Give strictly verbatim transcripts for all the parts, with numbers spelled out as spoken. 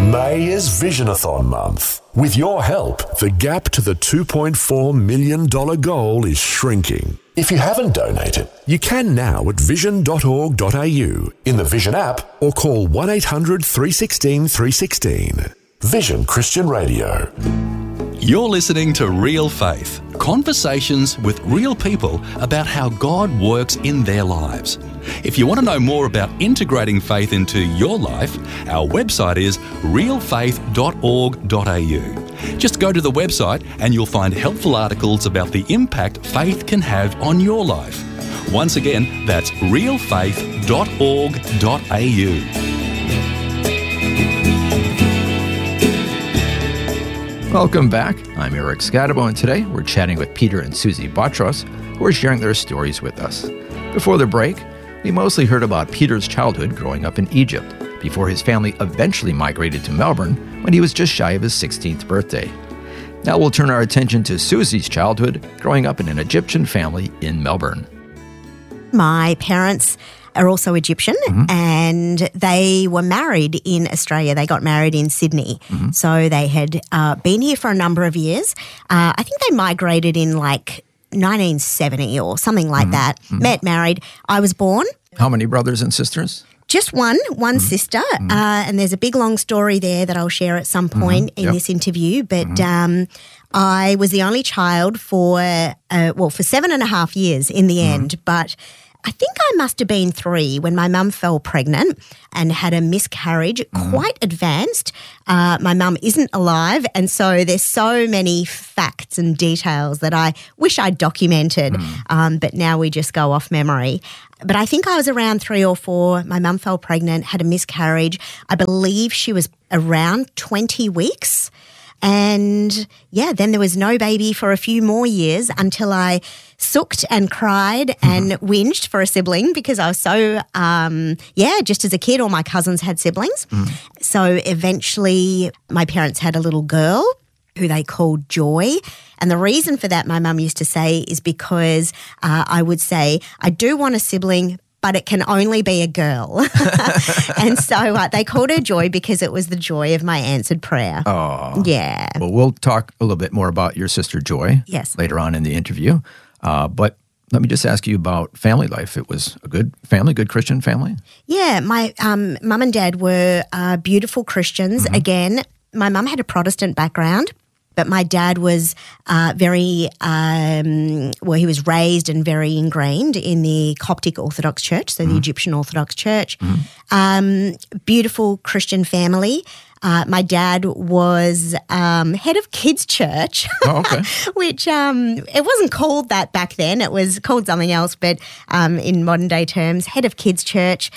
May is Visionathon month. With your help, the gap to the two point four million dollars goal is shrinking. If you haven't donated, you can now at vision dot org dot a u, in the Vision app, or call one eight hundred three one six three one six. Vision Christian Radio. You're listening to Real Faith, conversations with real people about how God works in their lives. If you want to know more about integrating faith into your life, our website is real faith dot org dot a u. Just go to the website and you'll find helpful articles about the impact faith can have on your life. Once again, that's real faith dot org dot a u. Welcome back. I'm Eric Scatabo, and today we're chatting with Peter and Susie Botros, who are sharing their stories with us. Before the break, we mostly heard about Peter's childhood growing up in Egypt, before his family eventually migrated to Melbourne when he was just shy of his sixteenth birthday. Now we'll turn our attention to Susie's childhood growing up in an Egyptian family in Melbourne. My parents are also Egyptian, mm-hmm. and they were married in Australia. They got married in Sydney. Mm-hmm. So they had uh, been here for a number of years. Uh, I think they migrated in like nineteen seventy or something like mm-hmm. that. Mm-hmm. Met, married. I was born. How many brothers and sisters? Just one, one mm-hmm. sister. Mm-hmm. Uh, and there's a big long story there that I'll share at some point mm-hmm. in yep. this interview. But mm-hmm. um, I was the only child for, uh, well, for seven and a half years in the mm-hmm. end. But I think I must have been three when my mum fell pregnant and had a miscarriage, mm. quite advanced. Uh, my mum isn't alive, and so there's so many facts and details that I wish I'd documented, mm. um, but now we just go off memory. But I think I was around three or four. My mum fell pregnant, had a miscarriage. I believe she was around twenty weeks. And yeah, then there was no baby for a few more years until I sooked and cried and mm-hmm. whinged for a sibling because I was so, um, yeah, just as a kid, all my cousins had siblings. Mm. So eventually my parents had a little girl who they called Joy. And the reason for that, my mum used to say, is because uh, I would say, I do want a sibling, but it can only be a girl. And so uh, they called her Joy because it was the joy of my answered prayer. Oh. Yeah. Well, we'll talk a little bit more about your sister Joy yes. later on in the interview. Uh, but let me just ask you about family life. It was a good family, good Christian family? Yeah. My um, mum and dad were uh, beautiful Christians. Mm-hmm. Again, my mum had a Protestant background. But my dad was uh, very, um, well, he was raised and very ingrained in the Coptic Orthodox Church, so mm. the Egyptian Orthodox Church. Mm. Um, beautiful Christian family. Uh, my dad was um, head of kids' church, oh, okay. which um, it wasn't called that back then. It was called something else, but um, in modern day terms, head of kids' church.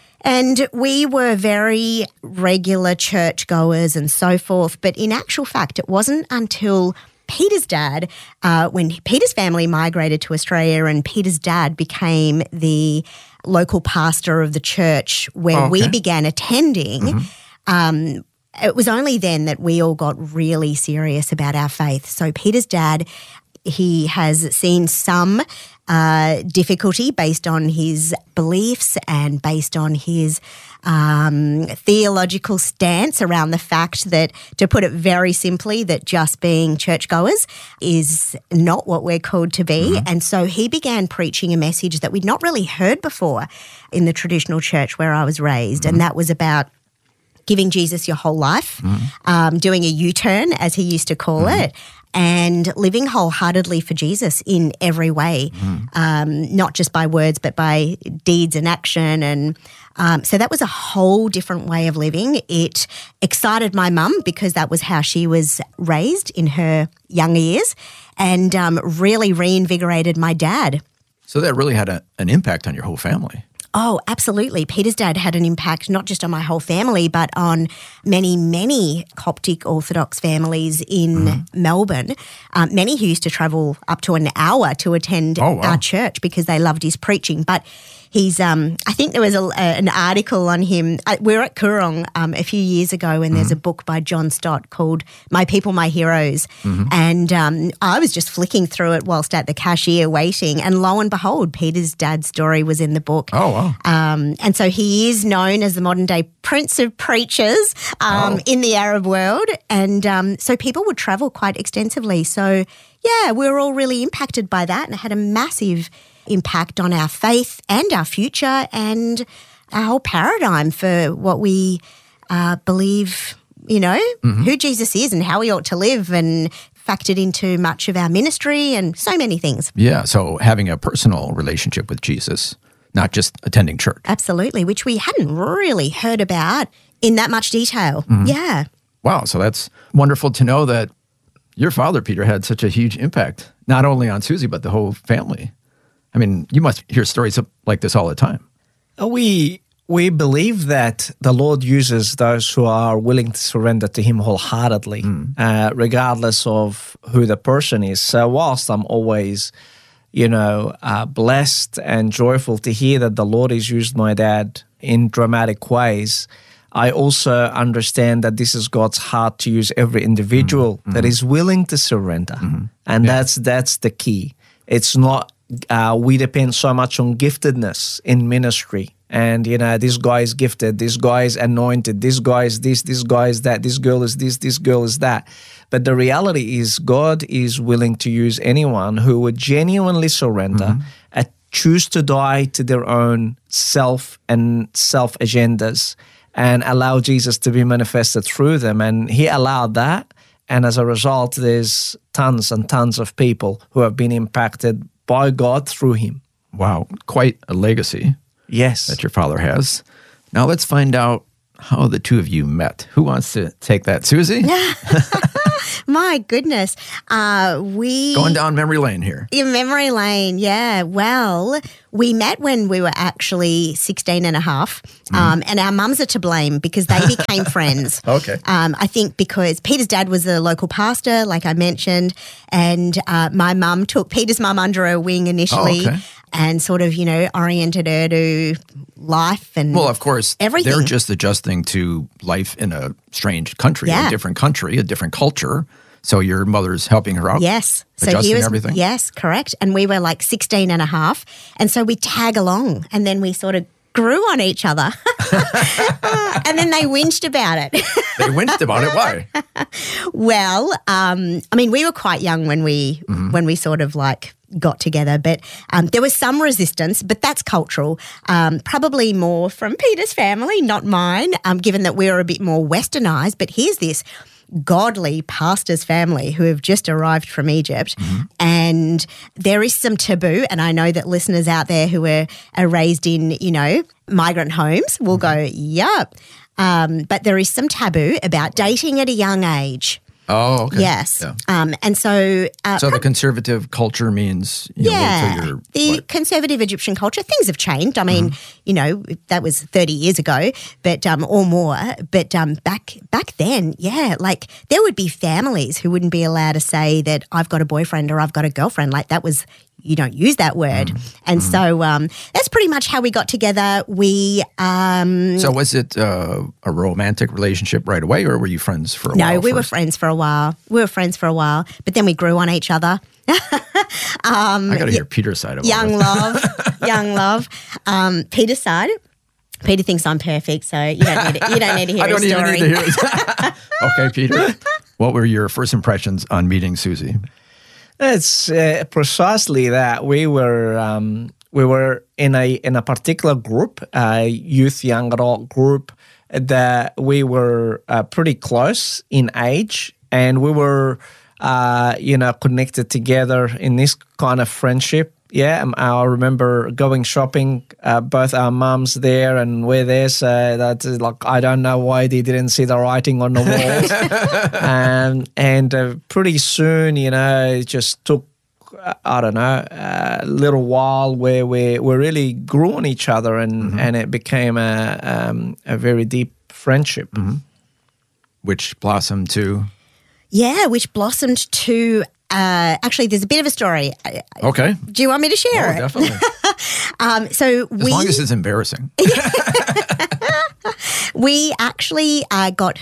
And we were very regular churchgoers and so forth. But in actual fact, it wasn't until Peter's dad, uh, when Peter's family migrated to Australia and Peter's dad became the local pastor of the church where oh, okay. we began attending, mm-hmm. um, it was only then that we all got really serious about our faith. So Peter's dad, he has seen some uh, difficulty based on his beliefs and based on his um, theological stance around the fact that, to put it very simply, that just being churchgoers is not what we're called to be. Mm-hmm. And so he began preaching a message that we'd not really heard before in the traditional church where I was raised, mm-hmm. and that was about giving Jesus your whole life, mm. um, doing a U-turn, as he used to call mm. it, and living wholeheartedly for Jesus in every way, mm. um, not just by words but by deeds and action. And um, so that was a whole different way of living. It excited my mum because that was how she was raised in her younger years, and um, really reinvigorated my dad. So that really had a, an impact on your whole family. Oh, absolutely. Peter's dad had an impact not just on my whole family, but on many, many Coptic Orthodox families in mm-hmm. Melbourne, um, many who used to travel up to an hour to attend oh, wow. our church because they loved his preaching. But he's, um, I think there was a, a, an article on him. Uh, we were at Coorong um, a few years ago, and mm-hmm. there's a book by John Stott called My People, My Heroes. Mm-hmm. And um, I was just flicking through it whilst at the cashier waiting, and lo and behold, Peter's dad's story was in the book. Oh, wow. Um, and so he is known as the modern day Prince of Preachers um, oh. in the Arab world. And um, so people would travel quite extensively. So, yeah, we were all really impacted by that, and it had a massive impact on our faith and our future and our whole paradigm for what we uh, believe, you know, mm-hmm. who Jesus is and how we ought to live, and factored into much of our ministry and so many things. Yeah, so having a personal relationship with Jesus, not just attending church. Absolutely, which we hadn't really heard about in that much detail. Mm-hmm. Yeah. Wow, so that's wonderful to know that your father, Peter, had such a huge impact, not only on Susie, but the whole family. I mean, you must hear stories like this all the time. We we believe that the Lord uses those who are willing to surrender to Him wholeheartedly, mm. uh, regardless of who the person is. So whilst I'm always, you know, uh, blessed and joyful to hear that the Lord has used my dad in dramatic ways, I also understand that this is God's heart to use every individual mm-hmm. that is willing to surrender. Mm-hmm. And yeah. that's that's the key. It's not uh, we depend so much on giftedness in ministry. And, you know, this guy is gifted, this guy is anointed, this guy is this, this guy is that, this girl is this, this girl is that. But the reality is God is willing to use anyone who would genuinely surrender mm-hmm. and choose to die to their own self and self-agendas and allow Jesus to be manifested through them. And He allowed that. And as a result, there's tons and tons of people who have been impacted by God through Him. Wow, quite a legacy. Yes. That your father has. Now let's find out how the two of you met. Who wants to take that? Susie? My goodness. Uh, we Going down memory lane here. In memory lane, yeah. Well, we met when we were actually sixteen and a half, um, mm. and our mums are to blame because they became friends. Okay. Um, I think because Peter's dad was a local pastor, like I mentioned, and uh, my mum took Peter's mum under her wing initially. Oh, okay. And sort of, you know, oriented her to life and well, of course, everything. They're just adjusting to life in a strange country, yeah. a different country, a different culture. So your mother's helping her out? Yes. Adjusting so he was, everything? Yes, correct. And we were like sixteen and a half. And so we tag along and then we sort of grew on each other. And then they whinged about it. They whinged about it? Why? Well, um, I mean, we were quite young when we mm-hmm. when we sort of like got together, but um, there was some resistance, but that's cultural, um, probably more from Peter's family, not mine, um, given that we were a bit more westernized. But here's this godly pastor's family who have just arrived from Egypt, mm-hmm. and there is some taboo, and I know that listeners out there who are, are raised in, you know, migrant homes will mm-hmm. go, yup, um, but there is some taboo about dating at a young age. Oh, okay. Yes. Yeah. Um, and so... Uh, so the conservative culture means, you yeah, know, wait till you're, the what? conservative Egyptian culture, things have changed. I mean, mm-hmm. you know, that was thirty years ago, but um, or more. But um, back back then, yeah, like there would be families who wouldn't be allowed to say that I've got a boyfriend or I've got a girlfriend. Like that was... You don't use that word. Mm. And mm. so um, that's pretty much how we got together. We um, So was it uh, a romantic relationship right away, or were you friends for a no, while? No, we first? were friends for a while. We were friends for a while, but then we grew on each other. um, I got to hear Peter's side of it. Young love, young love. Um, Peter's side. Peter thinks I'm perfect, so you don't need to, you don't need to hear I don't his even story. need to hear it. Okay, Peter. What were your first impressions on meeting Susie? It's uh, precisely that. We were um, we were in a in a particular group, a youth young adult group, that we were uh, pretty close in age, and we were uh, you know connected together in this kind of friendship. Yeah, I remember going shopping, uh, both our mums there and we're there, so that's like, I don't know why they didn't see the writing on the walls. um, and uh, pretty soon, you know, it just took, uh, I don't know, a little while where we, we really grew on each other and, mm-hmm. and it became a, um, a very deep friendship. Mm-hmm. Which blossomed to? Yeah, which blossomed to... Uh, actually, there's a bit of a story. Okay. Do you want me to share oh, it? Definitely. um, so As we, long as it's embarrassing. we actually uh, got,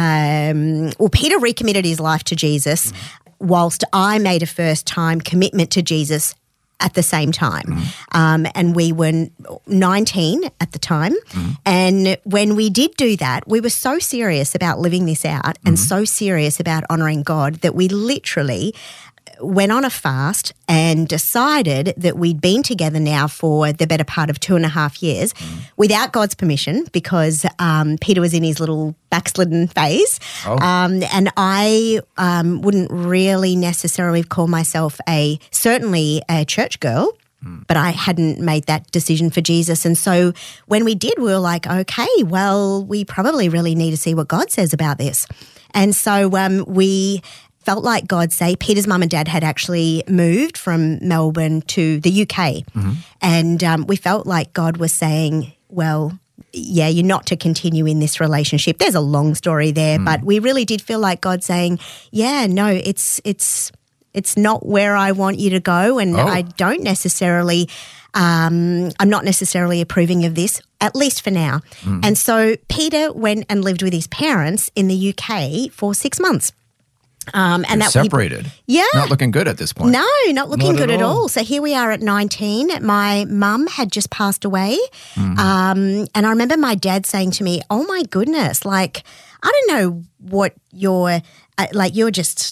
um, well, Peter recommitted his life to Jesus mm-hmm. whilst I made a first-time commitment to Jesus at the same time. Mm-hmm. Um, and we were nineteen at the time. Mm-hmm. And when we did do that, we were so serious about living this out mm-hmm. and so serious about honouring God that we literally went on a fast and decided that we'd been together now for the better part of two and a half years mm. without God's permission because um, Peter was in his little backslidden phase. Oh. Um, and I um, wouldn't really necessarily call myself a, certainly a church girl, mm. but I hadn't made that decision for Jesus. And so when we did, we were like, okay, well, we probably really need to see what God says about this. And so um, we felt like God say, Peter's mum and dad had actually moved from Melbourne to the U K. Mm-hmm. And um, we felt like God was saying, well, yeah, you're not to continue in this relationship. There's a long story there, mm. but we really did feel like God saying, yeah, no, it's it's it's not where I want you to go, and oh. I don't necessarily, um, I'm not necessarily approving of this, at least for now. Mm. And so Peter went and lived with his parents in the U K for six months. Um, and You're that separated. We, yeah. Not looking good at this point. No, not looking not good at all. all. So here we are at nineteen. My mum had just passed away. Mm-hmm. Um, and I remember my dad saying to me, oh my goodness, like, I don't know what you're, uh, like you're just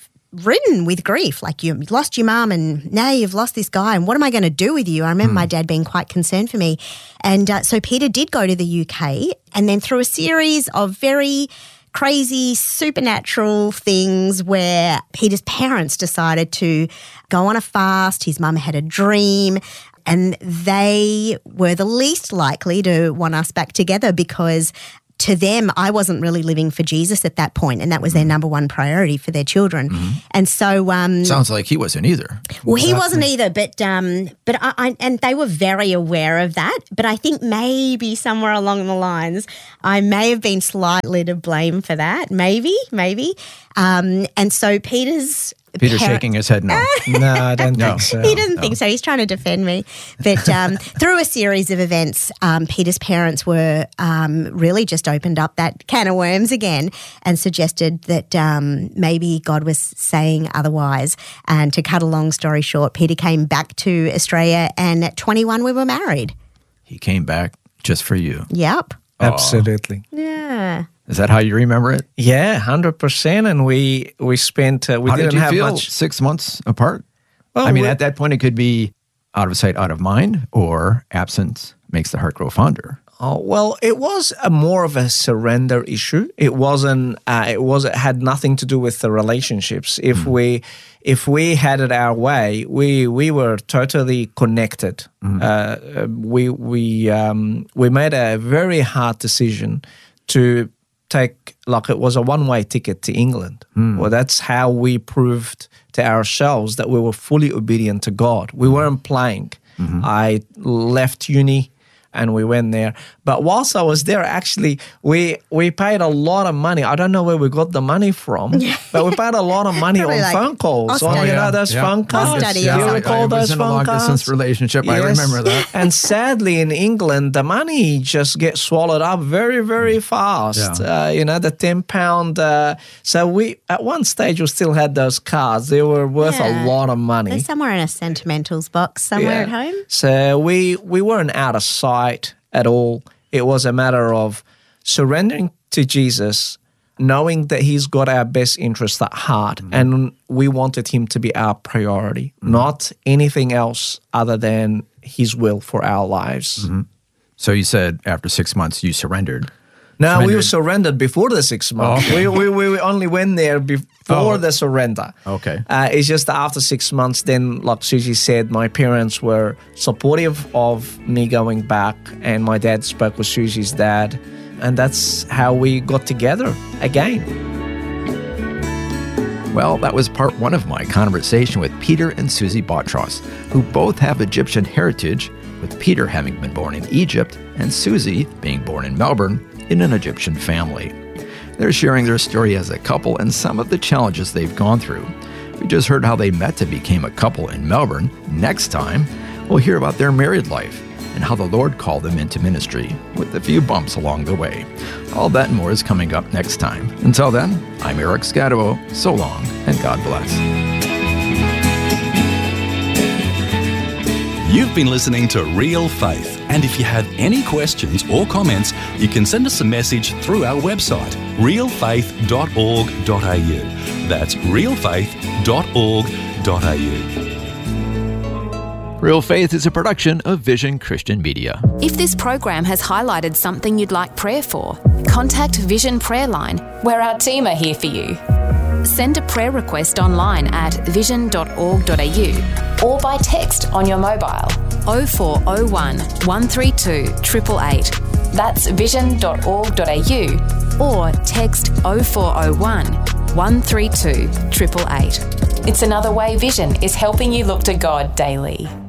ridden with grief. Like you lost your mum and now you've lost this guy and what am I going to do with you? I remember mm. my dad being quite concerned for me. And uh, so Peter did go to the U K and then through a series of very crazy supernatural things where Peter's parents decided to go on a fast. His mum had a dream and they were the least likely to want us back together because to them, I wasn't really living for Jesus at that point, and that was their number one priority for their children. Mm-hmm. And so, um, sounds like he wasn't either. Well, he wasn't either, but um, but I, I and they were very aware of that. But I think maybe somewhere along the lines, I may have been slightly to blame for that. Maybe, maybe. Um, and so Peter's. Peter's parent- shaking his head no. No, I don't no. think so. He doesn't no. think so. He's trying to defend me. But um, through a series of events, um, Peter's parents were um, really just opened up that can of worms again and suggested that um, maybe God was saying otherwise. And to cut a long story short, Peter came back to Australia and at twenty-one we were married. He came back just for you. Yep. Absolutely. Yeah. Is that how you remember it? Yeah, one hundred percent. And we we spent, uh, we how didn't did you have feel much. Six months apart? Well, I mean, we- at that point, it could be out of sight, out of mind, or absence makes the heart grow fonder. Oh, well, it was a more of a surrender issue. It wasn't. Uh, it was. It had nothing to do with the relationships. If mm. we, if we had it our way, we we were totally connected. Mm. Uh, we we um, we made a very hard decision to take, like it was a one-way ticket to England. Mm. Well, that's how we proved to ourselves that we were fully obedient to God. We weren't playing. Mm-hmm. I left uni and we went there. But whilst I was there, actually, we we paid a lot of money. I don't know where we got the money from, but we paid a lot of money on like phone calls. On, study. you know, those yeah. phone cards. study Do or you something. recall I was those in phone a long cards? distance relationship. I Yes. remember that. And sadly, in England, the money just gets swallowed up very, very fast. Yeah. Uh, you know, the ten pound. Uh, so we, at one stage, we still had those cards. They were worth Yeah. a lot of money. They're somewhere in a sentimentals box somewhere Yeah. at home. So we we weren't out of sight at all. It was a matter of surrendering to Jesus, knowing that he's got our best interests at heart, mm-hmm. and we wanted him to be our priority, mm-hmm. not anything else other than his will for our lives. Mm-hmm. So you said after six months you surrendered. No, Surrendered. we were surrendered before the six months. Oh. we, we we only went there before Oh. the surrender. Okay. Uh, it's just after six months, then, like Susie said, my parents were supportive of me going back, and my dad spoke with Susie's dad, and that's how we got together again. Well, that was part one of my conversation with Peter and Susie Botros, who both have Egyptian heritage, with Peter having been born in Egypt and Susie being born in Melbourne in an Egyptian family. They're sharing their story as a couple and some of the challenges they've gone through. We just heard how they met to become a couple in Melbourne. Next time, We'll hear about their married life and how the Lord called them into ministry, with a few bumps along the way. All that and more is coming up next time. Until then, I'm Eric Scadabo. So long, and God bless. You've been listening to Real Faith, and if you have any questions or comments, you can send us a message through our website, real faith dot org dot a u. That's real faith dot org dot a u. Real Faith is a production of Vision Christian Media. If this program has highlighted something you'd like prayer for, contact Vision Prayer Line, where our team are here for you. Send a prayer request online at vision dot org dot a u or by text on your mobile oh four oh one, one three two, eight eight eight. That's vision dot org dot a u or text oh four oh one, one three two, eight eight eight. It's another way Vision is helping you look to God daily.